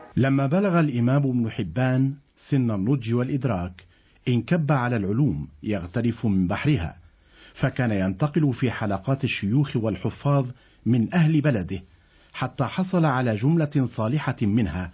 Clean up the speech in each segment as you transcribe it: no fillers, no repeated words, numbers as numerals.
لما بلغ الإمام ابن حبان سن النضج والإدراك انكب على العلوم يغترف من بحرها، فكان ينتقل في حلقات الشيوخ والحفاظ من أهل بلده حتى حصل على جملة صالحة منها،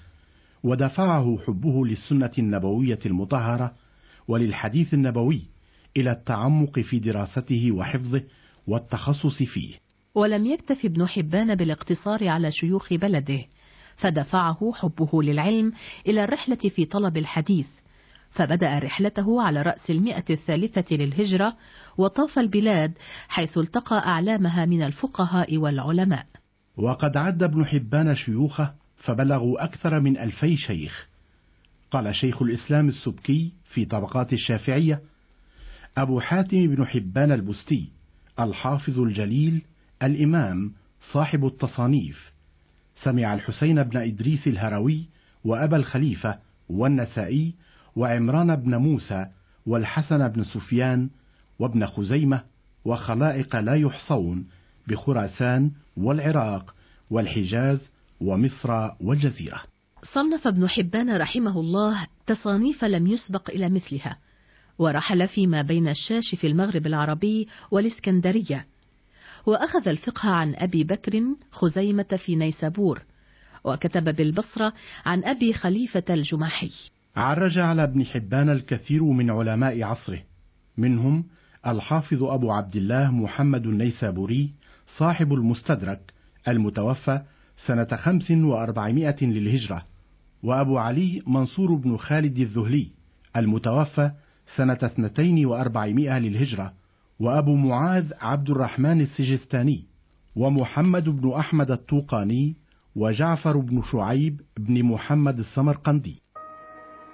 ودفعه حبه للسنة النبوية المطهرة وللحديث النبوي إلى التعمق في دراسته وحفظه والتخصص فيه. ولم يكتف ابن حبان بالاقتصار على شيوخ بلده، فدفعه حبه للعلم إلى الرحلة في طلب الحديث، فبدأ رحلته على رأس 103 للهجرة، وطاف البلاد حيث التقى أعلامها من الفقهاء والعلماء. وقد عد ابن حبان شيوخه فبلغوا أكثر من 2000 شيخ. قال شيخ الإسلام السبكي في طبقات الشافعية: أبو حاتم بن حبان البستي الحافظ الجليل الإمام صاحب التصانيف، سمع الحسين بن إدريس الهروي وأبا الخليفة والنسائي وعمران بن موسى والحسن بن سفيان وابن خزيمة وخلائق لا يحصون بخراسان والعراق والحجاز ومصر والجزيرة. صنف ابن حبان رحمه الله تصانيف لم يسبق إلى مثلها، ورحل فيما بين الشاش في المغرب العربي والإسكندرية، وأخذ الفقه عن أبي بكر خزيمة في نيسابور، وكتب بالبصرة عن أبي خليفة الجماحي. عرج على ابن حبان الكثير من علماء عصره، منهم الحافظ أبو عبد الله محمد النيسابوري صاحب المستدرك المتوفى سنة 400 للهجرة، وأبو علي منصور بن خالد الذهلي المتوفى سنة 400 للهجرة، وأبو معاذ عبد الرحمن السجستاني، ومحمد بن أحمد الطوقاني، وجعفر بن شعيب بن محمد السمرقندي.